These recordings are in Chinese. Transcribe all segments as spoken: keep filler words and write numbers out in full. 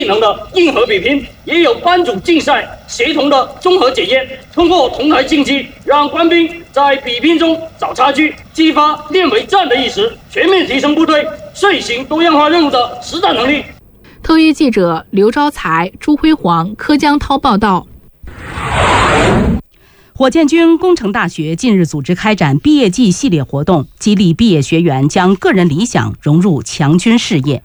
技能的硬核比拼，也有班组竞赛协同的综合检验。通过同台竞技，让官兵在比拼中找差距，激发练为战的意识，全面提升部队遂行多样化任务的实战能力。 特约记者刘昭才、朱辉煌、柯江涛报道。 火箭军工程大学近日组织开展毕业季系列活动，激励毕业学员将个人理想融入强军事业。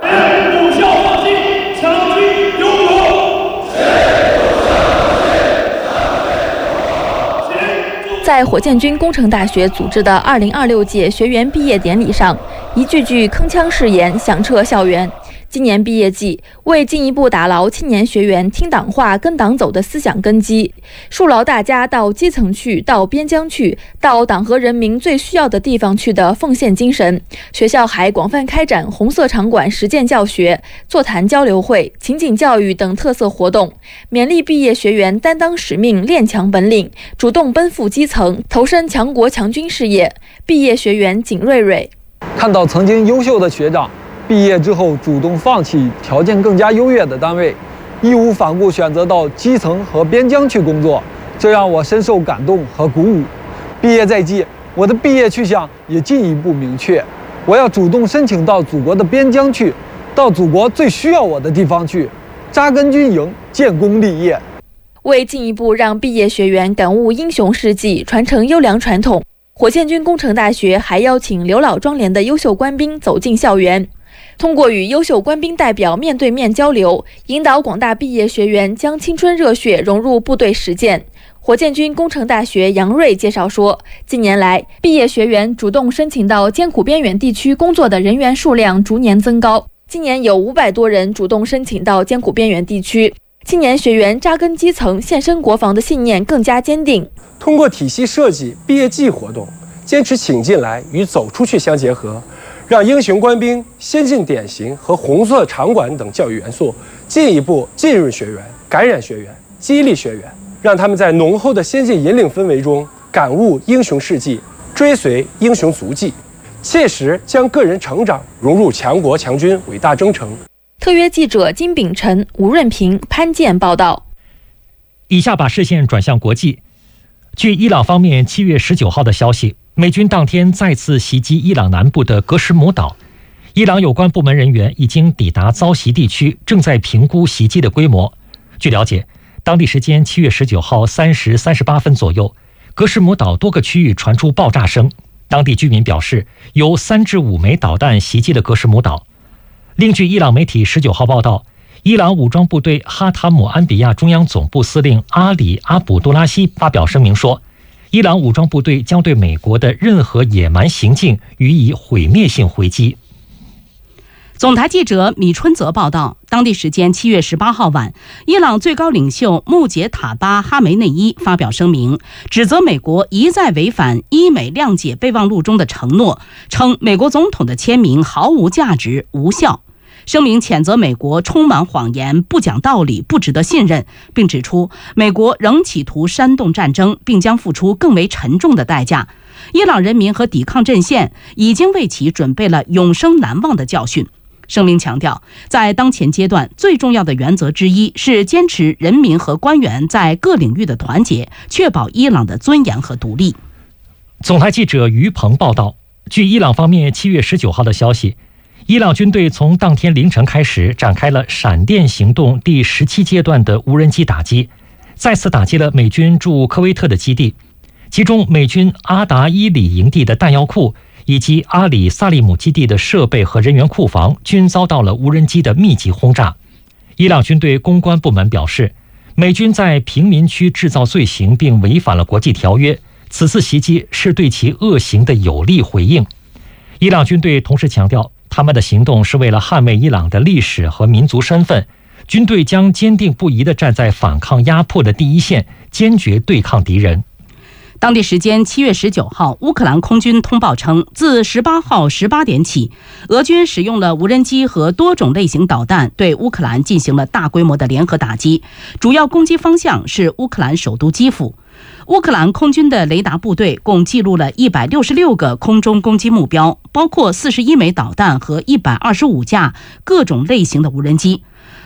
在火箭军工程大学组织的二零二六届学员毕业典礼上，一句句铿锵誓言响彻校园。今年毕业季，为进一步打牢青年学员听党话、跟党走的思想根基，树牢大家到基层去、到边疆去、到党和人民最需要的地方去的奉献精神，学校还广泛开展红色场馆实践教学、座谈交流会、情景教育等特色活动，勉励毕业学员担当使命、练强本领，主动奔赴基层，投身强国强军事业。毕业学员景瑞瑞看到曾经优秀的学长毕业之后主动放弃条件更加优越的单位，义无反顾选择到基层和边疆去工作，这让我深受感动和鼓舞。毕业在即，我的毕业去向也进一步明确，我要主动申请到祖国的边疆去，到祖国最需要我的地方去，扎根军营，建功立业。 为进一步让毕业学员感悟英雄事迹，传承优良传统，火箭军工程大学还邀请刘老庄连的优秀官兵走进校园，通过与优秀官兵代表面对面交流，引导广大毕业学员将青春热血融入部队实践。火箭军工程大学杨瑞介绍说，近年来毕业学员主动申请到艰苦边远地区工作的人员数量逐年增高，今年有五百多人主动申请到艰苦边远地区。青年学员扎根基层、献身国防的信念更加坚定。 通过体系设计毕业季活动，坚持请进来与走出去相结合，让英雄官兵、先进典型和红色场馆等教育元素进一步浸润学员、感染学员、激励学员，让他们在浓厚的先进引领氛围中感悟英雄事迹，追随英雄足迹，切实将个人成长融入强国强军伟大征程。 特约记者金秉辰、吴润平、潘健报道。 以下把视线转向国际。据伊朗方面七月十九号的消息，美军当天再次袭击伊朗南部的格什姆岛。伊朗有关部门人员已经抵达遭袭地区，正在评估袭击的规模。据了解，当地时间七月十九号三时三十八分左右，格什姆岛多个区域传出爆炸声。当地居民表示，有三至五枚导弹袭击了格什姆岛。另据伊朗媒体十九号报道，伊朗武装部队哈塔姆安比亚中央总部司令阿里阿卜杜拉希发表声明说，伊朗武装部队将对美国的任何野蛮行径予以毁灭性回击。 总台记者米春泽报道，当地时间七月十八号晚，伊朗最高领袖穆杰塔巴哈梅内伊发表声明，指责美国一再违反伊美谅解备忘录中的承诺，称美国总统的签名毫无价值、无效。声明谴责美国充满谎言、不讲道理、不值得信任，并指出美国仍企图煽动战争，并将付出更为沉重的代价。伊朗人民和抵抗阵线已经为其准备了永生难忘的教训。声明强调，在当前阶段，最重要的原则之一是坚持人民和官员在各领域的团结，确保伊朗的尊严和独立。 总台记者于鹏报道，据伊朗方面七月十九号的消息，伊朗军队从当天凌晨开始展开了闪电行动第十七阶段的无人机打击，再次打击了美军驻科威特的基地，其中美军阿达伊里营地的弹药库以及阿里萨利姆基地的设备和人员库房均遭到了无人机的密集轰炸。伊朗军队公关部门表示，美军在平民区制造罪行并违反了国际条约，此次袭击是对其恶行的有力回应。伊朗军队同时强调，他们的行动是为了捍卫伊朗的历史和民族身份，军队将坚定不移地站在反抗压迫的第一线，坚决对抗敌人。 当地时间七月十九号，乌克兰空军通报称，自十八号十八点起，俄军使用了无人机和多种类型导弹对乌克兰进行了大规模的联合打击，主要攻击方向是乌克兰首都基辅。乌克兰空军的雷达部队共记录了一百六十六个空中攻击目标，包括四十一枚导弹和一百二十五架各种类型的无人机。